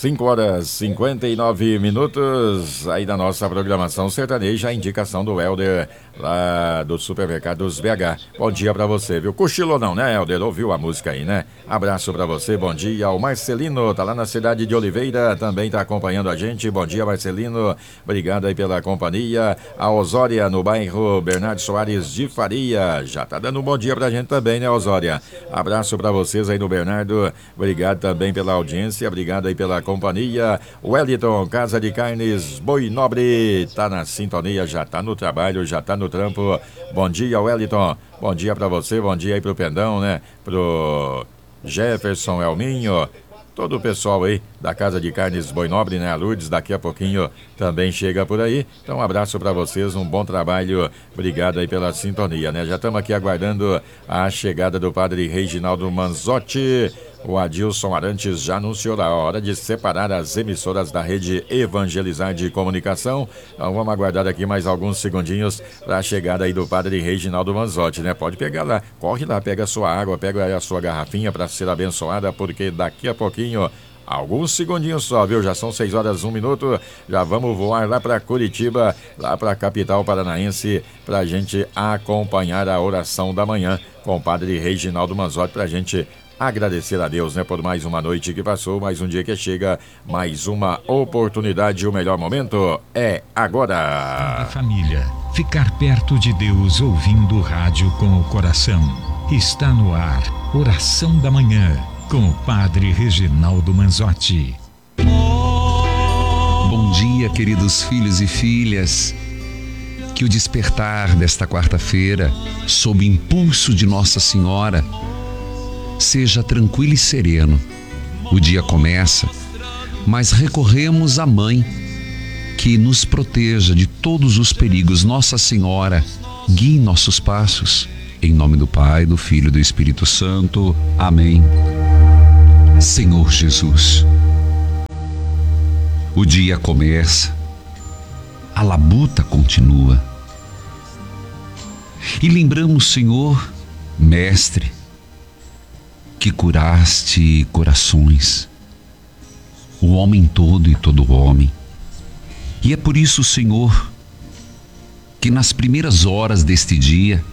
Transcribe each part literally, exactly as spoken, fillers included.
cinco horas e cinquenta e nove minutos aí da nossa programação sertaneja, a indicação do Helder lá do Supermercados B H. Bom dia pra você, viu? Cochilou não, né, Helder? Ouviu a música aí, né? Abraço pra você, bom dia. O Marcelino tá lá na cidade de Oliveira, também tá acompanhando a gente. Bom dia, Marcelino. Obrigado aí pela companhia. A Osória, no bairro Bernardo Soares de Faria, já tá dando um bom dia pra gente também, né, Osória? Abraço pra vocês aí no Bernardo. Obrigado também pela audiência, obrigado aí pela companhia. O Wellington, Casa de Carnes Boi Nobre, tá na sintonia, já tá no trabalho, já tá no trampo. Bom dia, Wellington. Bom dia pra você, bom dia aí pro Pendão, né? Pro Jefferson Elminho, todo o pessoal aí da Casa de Carnes Boi Nobre, né? A Lourdes daqui a pouquinho também chega por aí. Então um abraço para vocês, um bom trabalho. Obrigado aí pela sintonia, né? Já estamos aqui aguardando a chegada do padre Reginaldo Manzotti. O Adilson Arantes já anunciou a hora de separar as emissoras da rede Evangelizar de Comunicação. Então vamos aguardar aqui mais alguns segundinhos para a chegada aí do padre Reginaldo Manzotti, né? Pode pegar lá, corre lá, pega a sua água, pega aí a sua garrafinha para ser abençoada, porque daqui a pouquinho, alguns segundinhos só, viu? Já são seis horas, um minuto. Já vamos voar lá para Curitiba, lá para a capital paranaense, para a gente acompanhar a oração da manhã com o padre Reginaldo Manzotti, para a gente agradecer a Deus, né, por mais uma noite que passou, mais um dia que chega, mais uma oportunidade. O melhor momento é agora. Toda família, ficar perto de Deus ouvindo o rádio com o coração. Está no ar, Oração da Manhã, com o padre Reginaldo Manzotti. Bom dia, queridos filhos e filhas. Que o despertar desta quarta-feira, sob impulso de Nossa Senhora, seja tranquilo e sereno. O dia começa, mas recorremos à Mãe, que nos proteja de todos os perigos. Nossa Senhora, guie nossos passos. Em nome do Pai, do Filho e do Espírito Santo. Amém. Senhor Jesus, o dia começa, a labuta continua. E lembramos, Senhor, Mestre, que curaste corações, o homem todo e todo homem. E é por isso, Senhor, que nas primeiras horas deste dia,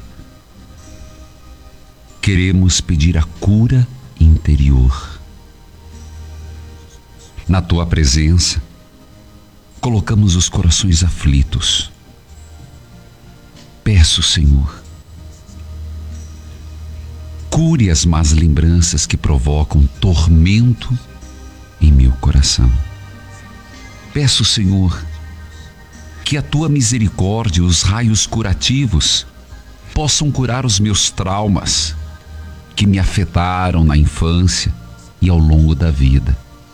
queremos pedir a cura interior. Na Tua presença, colocamos os corações aflitos. Peço, Senhor, cure as más lembranças que provocam tormento em meu coração. Peço, Senhor, que a Tua misericórdia e os raios curativos possam curar os meus traumas que me afetaram na infância e ao longo da vida.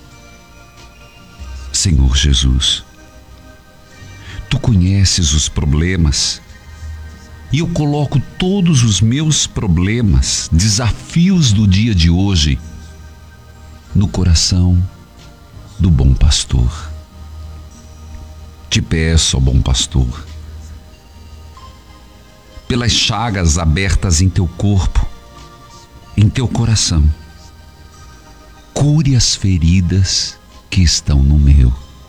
Senhor Jesus, Tu conheces os problemas, e eu coloco todos os meus problemas, desafios do dia de hoje, no coração do bom pastor. Te peço, ó bom pastor, pelas chagas abertas em teu corpo, em teu coração, cure as feridas que estão no meu.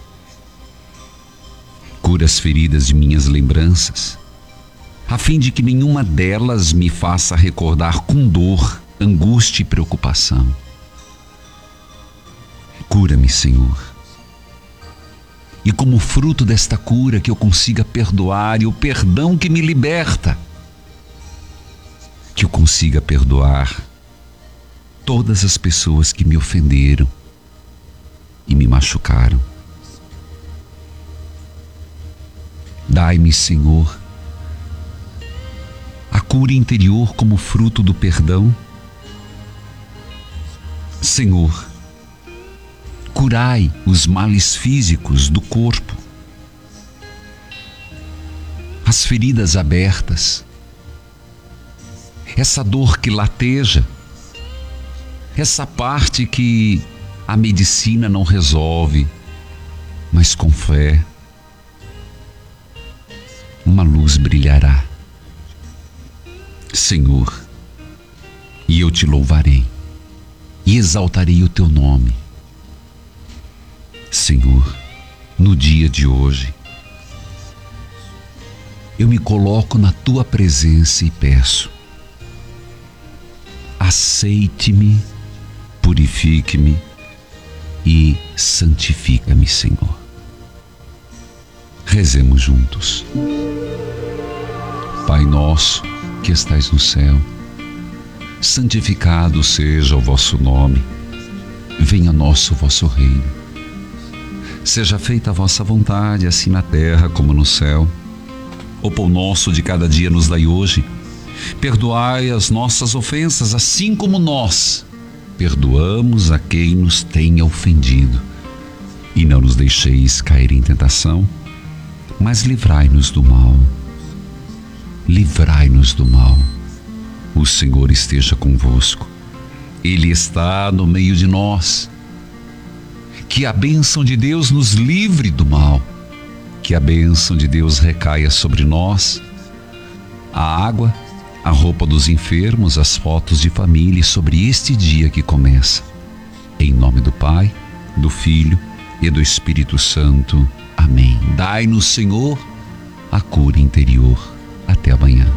Cure as feridas de minhas lembranças, a fim de que nenhuma delas me faça recordar com dor, angústia e preocupação. Cura-me, Senhor. E como fruto desta cura, que eu consiga perdoar, e o perdão que me liberta, que eu consiga perdoar todas as pessoas que me ofenderam e me machucaram. Dai-me, Senhor, a cura interior como fruto do perdão. Senhor, curai os males físicos do corpo, as feridas abertas, essa dor que lateja, essa parte que a medicina não resolve, mas com fé, uma luz brilhará. Senhor, e eu te louvarei e exaltarei o teu nome. Senhor, no dia de hoje, eu me coloco na tua presença e peço: aceite-me, purifique-me e santifica-me, Senhor. Rezemos juntos. Pai nosso que estais no céu, santificado seja o vosso nome. Venha a nós o vosso reino. Seja feita a vossa vontade, assim na terra como no céu. O pão nosso de cada dia nos dai hoje. Perdoai as nossas ofensas, assim como nós perdoamos a quem nos tenha ofendido. E não nos deixeis cair em tentação, mas livrai-nos do mal. Livrai-nos do mal. O Senhor esteja convosco. Ele está no meio de nós. Que a bênção de Deus nos livre do mal. Que a bênção de Deus recaia sobre nós. A água, a roupa dos enfermos, as fotos de família, sobre este dia que começa. Em nome do Pai, do Filho e do Espírito Santo. Amém. Dai-nos, Senhor, a cura interior. Até amanhã.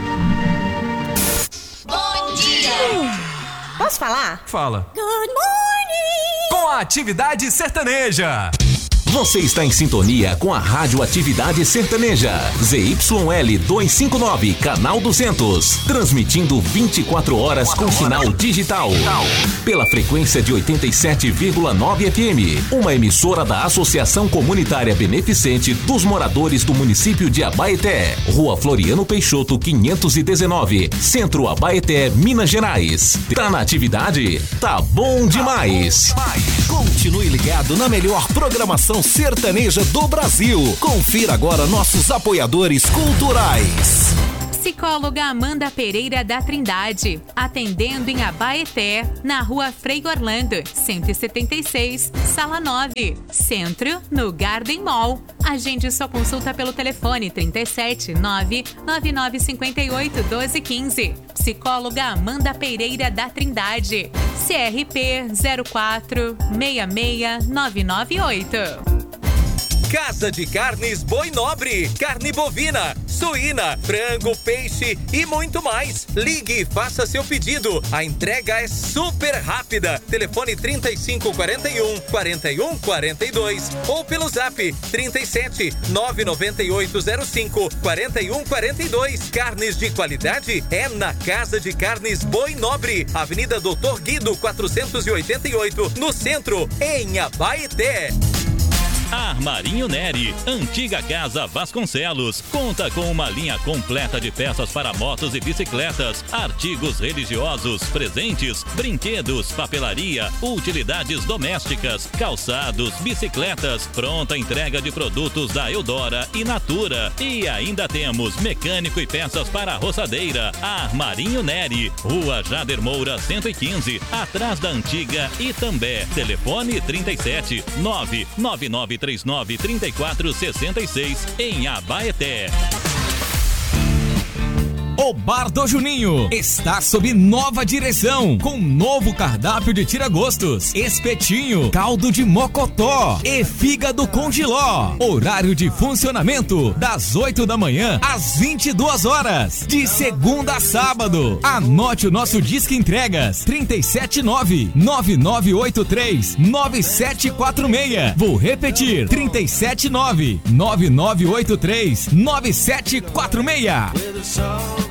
Bom dia! Posso falar? Fala. Good morning! Com a Atividade Sertaneja. Você está em sintonia com a Rádio Atividade Sertaneja, Z Y L duzentos e cinquenta e nove, canal duzentos, transmitindo vinte e quatro horas com sinal digital, pela frequência de oitenta e sete vírgula nove F M, uma emissora da Associação Comunitária Beneficente dos Moradores do município de Abaeté, Rua Floriano Peixoto quinhentos e dezenove, Centro Abaeté, Minas Gerais. Tá na atividade? Tá bom demais! Continue ligado na melhor programação sertaneja do Brasil. Confira agora nossos apoiadores culturais. Psicóloga Amanda Pereira da Trindade, atendendo em Abaeté, na Rua Frei Orlando, cento e setenta e seis, Sala nove, Centro, no Garden Mall. Agende sua consulta pelo telefone trinta e sete, nove nove nove cinco oito, doze quinze. Psicóloga Amanda Pereira da Trindade, C R P zero quatro seis seis nove nove oito. Casa de Carnes Boi Nobre, carne bovina, suína, frango, peixe e muito mais. Ligue e faça seu pedido. A entrega é super rápida. Telefone trinta e cinco, quarenta e um, quarenta e um, quarenta e dois ou pelo zap trinta e sete, nove nove oito zero cinco, quarenta e um, quarenta e dois. Carnes de qualidade é na Casa de Carnes Boi Nobre, Avenida Doutor Guido quatrocentos e oitenta e oito, no centro, em Abaeté. Armarinho Neri, antiga Casa Vasconcelos, conta com uma linha completa de peças para motos e bicicletas, artigos religiosos, presentes, brinquedos, papelaria, utilidades domésticas, calçados, bicicletas, pronta entrega de produtos da Eudora e Natura. E ainda temos mecânico e peças para a roçadeira. Armarinho Neri, Rua Jader Moura cento e quinze, atrás da antiga Itambé. Telefone trinta e sete, nove nove nove três nove, três quatro seis seis, em Abaeté. O Bar do Juninho está sob nova direção, com novo cardápio de tira-gostos, espetinho, caldo de mocotó e fígado com jiló. Horário de funcionamento das oito da manhã às vinte e duas horas, de segunda a sábado. Anote o nosso disque entregas trinta e sete, nove nove nove oito três nove sete quatro seis. Vou repetir, trinta e sete, nove nove nove oito três nove sete quatro seis.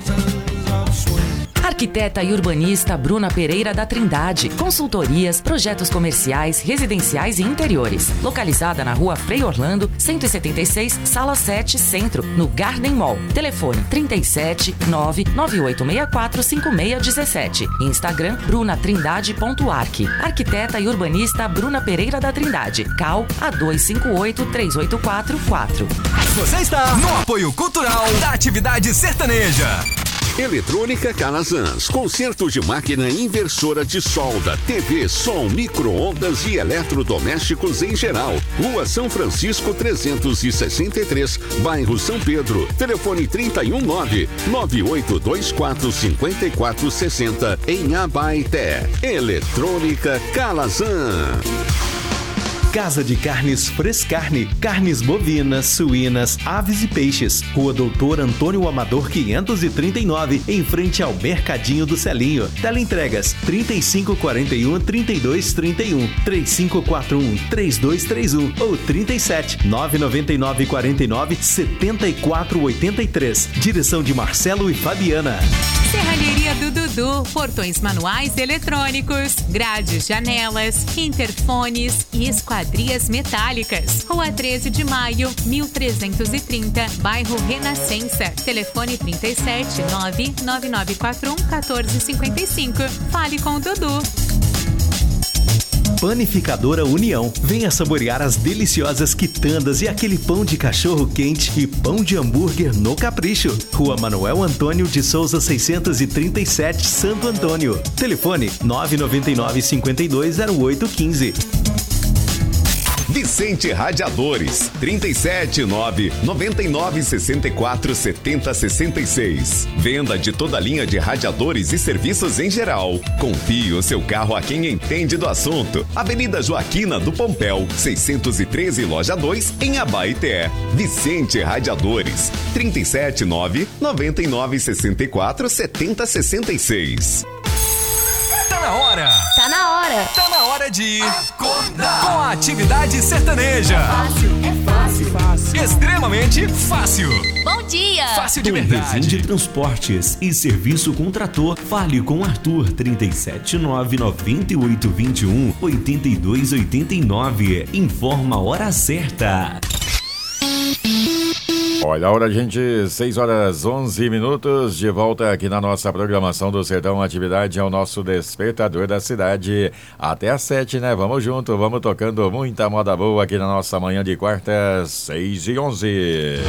Arquiteta e urbanista Bruna Pereira da Trindade. Consultorias, projetos comerciais, residenciais e interiores. Localizada na Rua Frei Orlando, cento e setenta e seis, Sala sete, Centro, no Garden Mall. Telefone trinta e sete, nove nove oito seis quatro cinco seis um sete. Instagram brunatrindade.arc. Arquiteta e urbanista Bruna Pereira da Trindade. Cal A dois cinco oito, três oito quatro quatro. Você está no apoio cultural da Atividade Sertaneja. Eletrônica Calazans, conserto de máquina inversora de solda, T V, som, micro-ondas e eletrodomésticos em geral. Rua São Francisco trezentos e sessenta e três, bairro São Pedro. Telefone trinta e um, nove nove oito dois quatro cinco quatro seis zero em Abaeté. Eletrônica Calazans. Casa de Carnes Frescarne, carnes bovinas, suínas, aves e peixes. Rua Doutor Antônio Amador quinhentos e trinta e nove, em frente ao Mercadinho do Celinho. Teleentregas trinta e cinco quarenta e um, trinta e dois trinta e um, três cinco quatro um, três dois três um ou trinta e sete, nove nove nove quarenta e nove, setenta e quatro oitenta e três. Direção de Marcelo e Fabiana. Serralheria do Dudu, portões manuais e eletrônicos, grades, janelas, interfones e esquadrias metálicas. Rua treze de maio, mil trezentos e trinta, bairro Renascença. Telefone trinta e sete, nove nove nove quatro um, um quatro cinco cinco. Fale com o Dudu. Panificadora União. Venha saborear as deliciosas quitandas e aquele pão de cachorro quente e pão de hambúrguer no Capricho. Rua Manuel Antônio de Souza seiscentos e trinta e sete, Santo Antônio. Telefone nove nove nove, cinco dois zero oito um cinco. Vicente Radiadores, trinta e sete, nove nove nove, seis quatro, sete zero seis seis. Venda de toda a linha de radiadores e serviços em geral. Confie o seu carro a quem entende do assunto. Avenida Joaquina do Pompéu, seiscentos e treze, Loja dois, em Abaeté. Vicente Radiadores, trinta e sete, nove nove nove, seis quatro, sete zero seis seis. Tá na hora! Tá na hora! Tá na hora de acordar com a atividade sertaneja. É fácil, é fácil, fácil. Extremamente fácil. Bom dia! Fácil de Dom verdade. de Transportes e Serviço com Trator. Fale com Arthur, trinta e sete, nove nove oito, vinte e um, oitenta e dois oitenta e nove. Informa a hora certa. Olha a hora, gente, seis horas onze minutos, de volta aqui na nossa programação do Sertão Atividade, é o nosso despertador da cidade, até às sete, né? Vamos junto, vamos tocando muita moda boa aqui na nossa manhã de quarta, seis e onze.